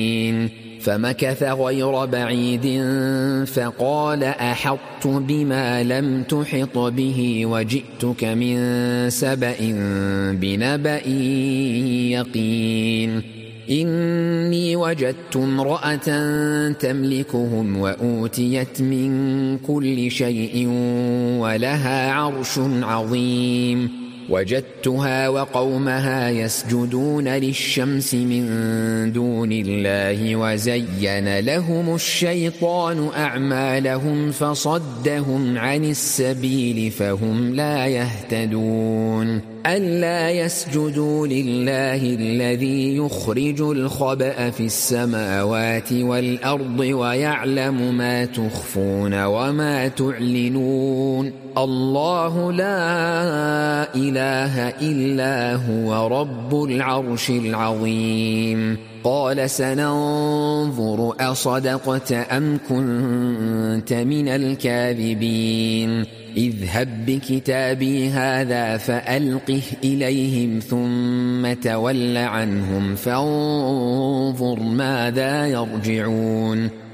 فمكث غير بعيد فقال أحطت بما لم تحط به وجئتك من سبأ بنبأ يقين إني وجدت امرأة تملكهم وأوتيت من كل شيء ولها عرش عظيم وجدتها وقومها يسجدون للشمس من دون الله وزين لهم الشيطان أعمالهم فصدهم عن السبيل فهم لا يهتدون ألا يسجدوا لله الذي يخرج الخبأ في السماوات والأرض ويعلم ما تخفون وما تعلنون الله لا إله إلا هو رب العرش العظيم قال سننظر أصدقت أم كنت من الكاذبين اذهب بكتابي هذا فألقه إليهم ثم تول عنهم فانظر ماذا يرجعون